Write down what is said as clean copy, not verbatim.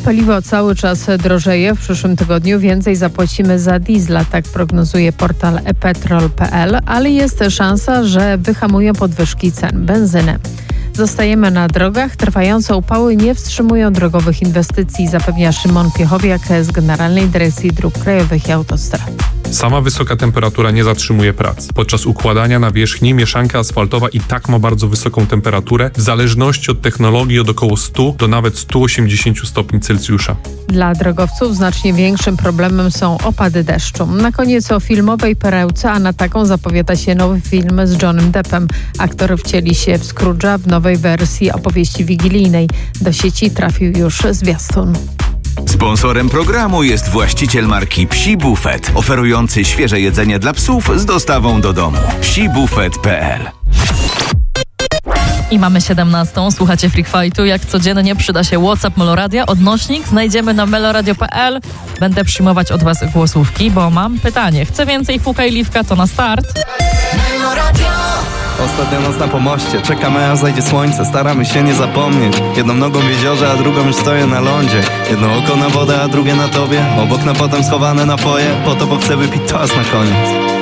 Paliwo cały czas drożeje. W przyszłym tygodniu więcej zapłacimy za diesla, tak prognozuje portal epetrol.pl, ale jest szansa, że wyhamują podwyżki cen benzyny. Zostajemy na drogach. Trwające upały nie wstrzymują drogowych inwestycji, zapewnia Szymon Piechowiak z Generalnej Dyrekcji Dróg Krajowych i Autostrad. Sama wysoka temperatura nie zatrzymuje prac. Podczas układania nawierzchni mieszanka asfaltowa i tak ma bardzo wysoką temperaturę, w zależności od technologii od około 100 do nawet 180 stopni Celsjusza. Dla drogowców znacznie większym problemem są opady deszczu. Na koniec o filmowej perełce, a na taką zapowiada się nowy film z Johnnym Deppem. Aktor wcieli się w Scrooge'a w nowej wersji opowieści wigilijnej. Do sieci trafił już zwiastun. Sponsorem programu jest właściciel marki Psi Buffet, oferujący świeże jedzenie dla psów z dostawą do domu. psibufet.pl. I mamy 17. Słuchacie Freak Fightu. Jak codziennie przyda się WhatsApp Meloradia. Odnośnik znajdziemy na meloradio.pl. Będę przyjmować od Was głosówki, bo mam pytanie. Chcę więcej Fuka i Liwka, to na start. Meloradio. Ostatnia noc na pomoście, czekamy aż zajdzie słońce. Staramy się nie zapomnieć. Jedną nogą w jeziorze, a drugą już stoję na lądzie. Jedno oko na wodę, a drugie na tobie. Obok na potem schowane napoje. Po to, bo chcę wypić toast na koniec.